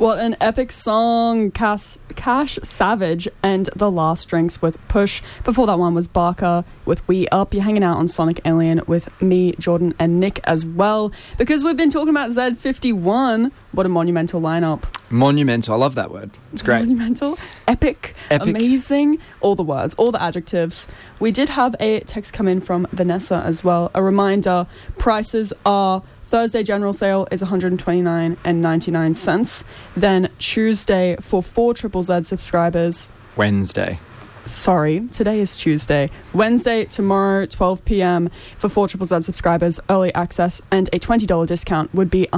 What an epic song. Cash Savage and The Last Drinks with Push. Before that one was Barker with We Up. You're hanging out on Sonic Alien with me, Jordan, and Nick as well. Because we've been talking about Z51. What a monumental lineup. Monumental. I love that word. It's great. Monumental. Epic. Amazing. All the words. All the adjectives. We did have a text come in from Vanessa as well. A reminder, prices are... Thursday general sale is $129.99. Then Tuesday for 4 Triple Z subscribers. Wednesday. Sorry, today is Tuesday. Wednesday, tomorrow, 12 p.m. for 4 Triple Z subscribers, early access and a $20 discount would be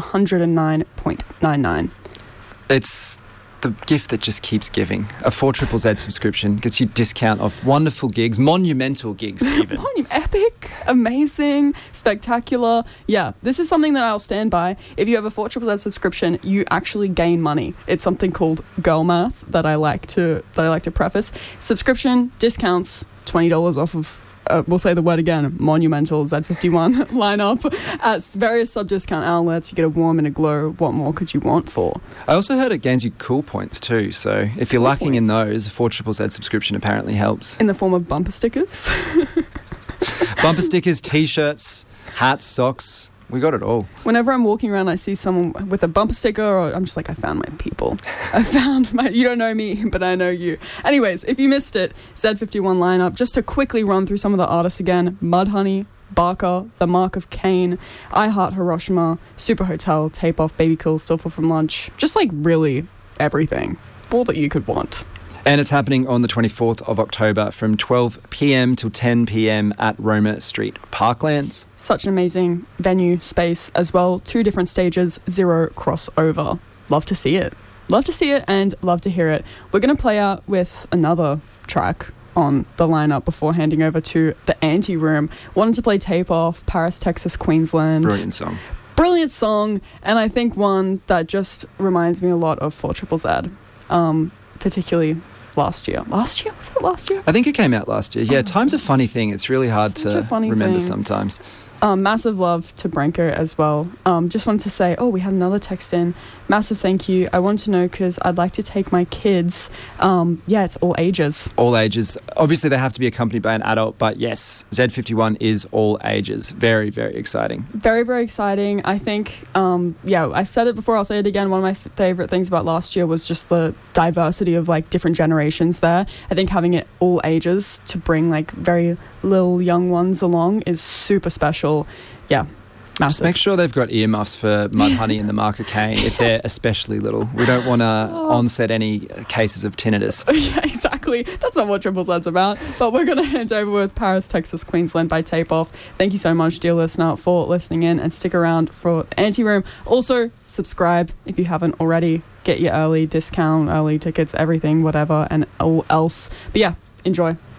$109.99. It's the gift that just keeps giving. A 4 Triple Z subscription gets you discount off wonderful gigs, monumental gigs even. Epic, amazing, spectacular. Yeah, this is something that I'll stand by. If you have a 4 Triple Z subscription, you actually gain money. It's something called girl math that I like to preface. Subscription discounts, $20 off of. We'll say the word again, monumental Z51 lineup at various sub-discount outlets. You get a warm and a glow. What more could you want for? I also heard it gains you cool points too, so if you're lacking in those, a 4 Triple Z subscription apparently helps. In the form of bumper stickers? Bumper stickers, t-shirts, hats, socks. We got it all. Whenever I'm walking around, I see someone with a bumper sticker, or I'm just like, I found my people. You don't know me, but I know you. Anyways, if you missed it, Z51 lineup, just to quickly run through some of the artists again. Mudhoney, Barker, The Mark of Cain, I Heart Hiroshima, Super Hotel, Tape Off, Baby Cool, Still Full from Lunch. Just like really everything. All that you could want. And it's happening on the 24th of October from 12 p.m. till 10 p.m. at Roma Street Parklands. Such an amazing venue space as well. 2 different stages, 0 crossover. Love to see it. Love to see it and love to hear it. We're going to play out with another track on the lineup before handing over to the Ante Room. Wanted to play Tape Off, Paris, Texas, Queensland. Brilliant song. Brilliant song, and I think one that just reminds me a lot of 4 Triple Z, particularly last year. Was that last year? I think it came out last year. Yeah, time's a funny thing. It's really hard to remember sometimes. Massive love to Branko as well. Just wanted to say, we had another text in. Massive thank you. I want to know because I'd like to take my kids. It's all ages. All ages. Obviously, they have to be accompanied by an adult, but yes, Z51 is all ages. Very, very exciting. Very, very exciting. I think, I've said it before, I'll say it again. One of my favourite things about last year was just the diversity of like different generations there. I think having it all ages to bring like very little young ones along is super special. Yeah. Massive. Just make sure they've got earmuffs for Mudhoney and The Mark of Cain if they're especially little. We don't want to onset any cases of tinnitus. Yeah, exactly. That's not what Triple Z's about. But we're going to hand over with Paris, Texas, Queensland by Tape Off. Thank you so much, dear listener, for listening in, and stick around for the Ante Room. Also, subscribe if you haven't already. Get your early discount, early tickets, everything, whatever, and all else. But yeah, enjoy.